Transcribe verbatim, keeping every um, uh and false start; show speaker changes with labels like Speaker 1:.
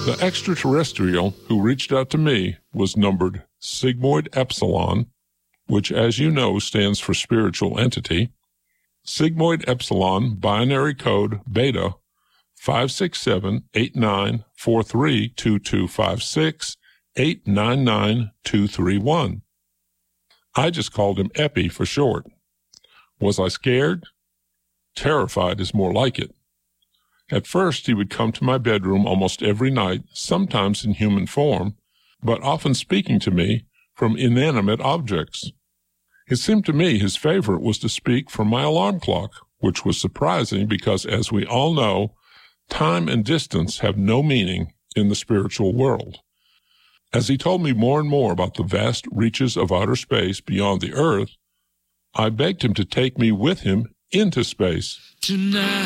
Speaker 1: The extraterrestrial who reached out to me was numbered Sigmoid Epsilon, which, as you know, stands for spiritual entity. Sigmoid Epsilon binary code beta five six seven eight nine four three two two five six eight nine nine two three one. I just called him Epi for short. Was I scared? Terrified is more like it. At first, he would come to my bedroom almost every night, sometimes in human form, but often speaking to me from inanimate objects. It seemed to me his favorite was to speak from my alarm clock, which was surprising because, as we all know, time and distance have no meaning in the spiritual world. As he told me more and more about the vast reaches of outer space beyond the Earth, I begged him to take me with him into space. Tonight.